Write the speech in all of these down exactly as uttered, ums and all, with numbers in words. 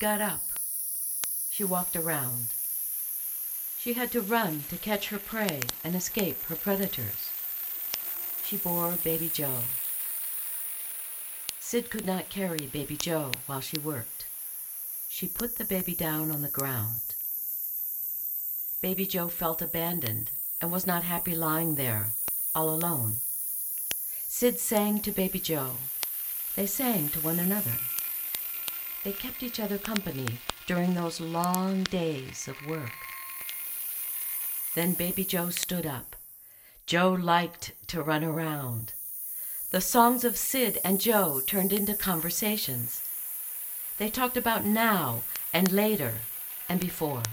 got up. She walked around. She had to run to catch her prey and escape her predators. She bore Baby Joe. Sid could not carry Baby Joe while she worked. She put the baby down on the ground. Baby Joe felt abandoned and was not happy lying there, all alone. Sid sang to Baby Joe. They sang to one another. They kept each other company during those long days of work. Then Baby Joe stood up. Joe liked to run around. The songs of Sid and Joe turned into conversations. They talked about now and later and before.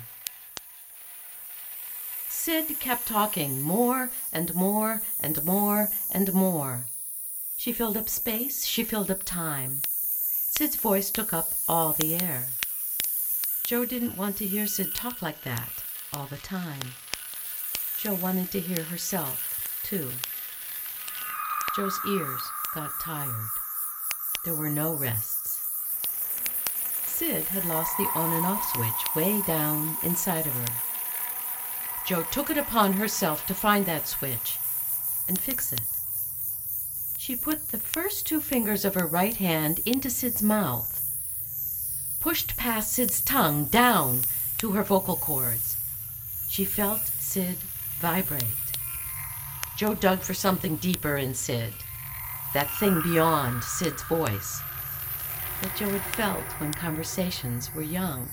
Sid kept talking more and more and more and more. She filled up space, she filled up time. Sid's voice took up all the air. Joe didn't want to hear Sid talk like that all the time. Joe wanted to hear herself, too. Joe's ears got tired. There were no rests. Sid had lost the on and off switch way down inside of her. Joe took it upon herself to find that switch and fix it. She put the first two fingers of her right hand into Sid's mouth, pushed past Sid's tongue down to her vocal cords. She felt Sid vibrate. Joe dug for something deeper in Sid, that thing beyond Sid's voice that Joe had felt when conversations were young.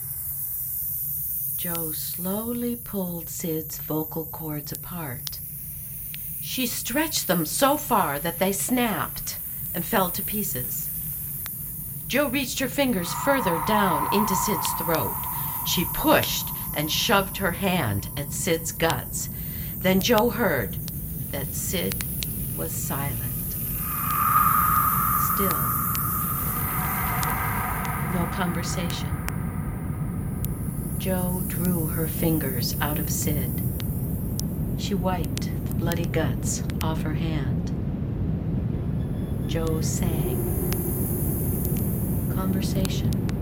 Joe slowly pulled Sid's vocal cords apart. She stretched them so far that they snapped and fell to pieces. Joe reached her fingers further down into Sid's throat. She pushed and shoved her hand at Sid's guts. Then Joe heard that Sid was silent. Still. No conversation. Joe drew her fingers out of Sid. She wiped the bloody guts off her hand. Joe sang. Conversation.